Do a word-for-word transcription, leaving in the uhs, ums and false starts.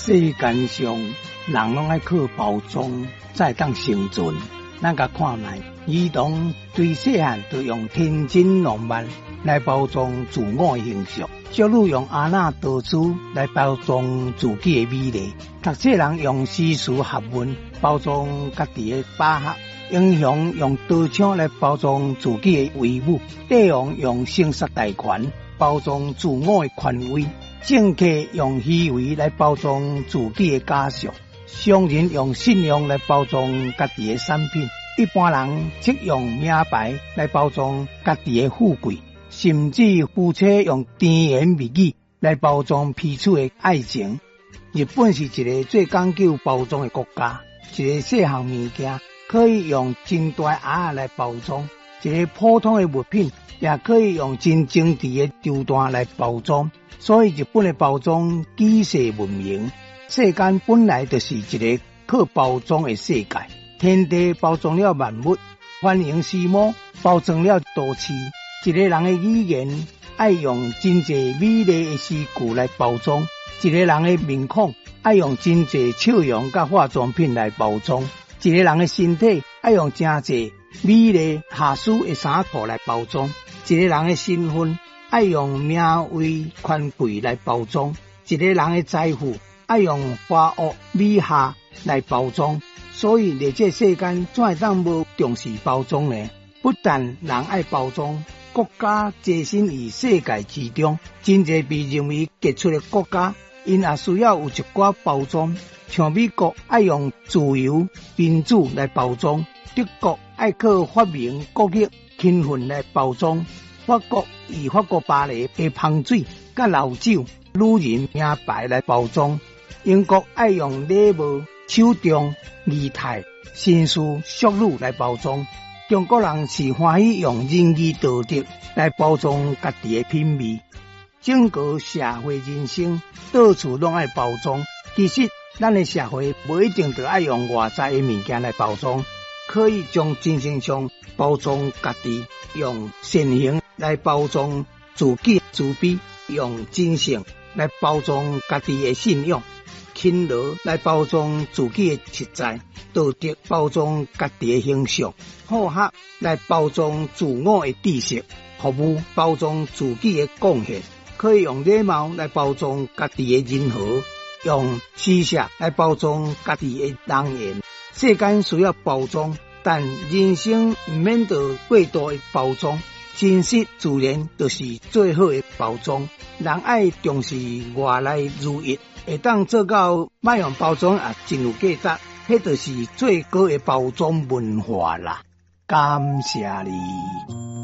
世间上人拢爱靠包装才当生存，咱甲看卖，儿童对细汉就用天真浪漫来包装自我的形象，少女用阿那多珠来包装自己的美丽，读册人用诗词学文包装家己的把握，英雄用刀枪来包装自己的威武，帝王用声色大权包装自我的权威，政客用虚伪来包装自己的假象，商人用信用来包装家己的产品，一般人则用名牌来包装家己的富贵，甚至夫妻用甜言蜜语来包装彼此的爱情。日本是一个最讲究包装的国家，一个细项物件可以用真大盒来包装，一个普通的物品也可以用真精致的抽单来包装。所以日本的包装举世闻名。世间本来就是一个靠包装的世界，天地包装了万物，繁荣事物包装了都市。一个人的语言爱用真侪美丽的诗句来包装，一个人的面孔爱用真侪笑容甲化妆品来包装，一个人的身体爱用真侪美丽下属的衫裤来包装，一个人的身份爱用名位权贵来包装，一个人的财富爱用花屋美下来包装。所以在这世间怎会当无重视包装呢？不但人爱包装，国家跻身于世界之中，真侪被认为杰出的国家因也需要有一寡包装，像美国爱用自由民主来包装，德国爱靠发明国益勤奋来包装，法国以法国巴黎的香水甲老酒女人名牌来包装，英国爱用礼貌手重仪态绅士淑女来包装，中国人是欢喜用仁义道德来包装家己的品味。整个社会人生到处拢爱包装，其实咱的社会不一定就爱用外在的物件来包装，可以将精神上包装家己，用善行来包装自己自卑，用真诚来包装家己的信仰，勤劳来包装自己的实在，道德包装家己的形象，好学来包装自我的知识，服务包装自己的贡献，可以用礼貌来包装家己的人和，用施舍来包装家己的人缘。世间需要包装，但人生唔免得过度的包装，真实自然就是最好的包装。人爱重视外来如一，会当做到卖用包装也真有价值，迄就是最高的包装文化啦。感谢你。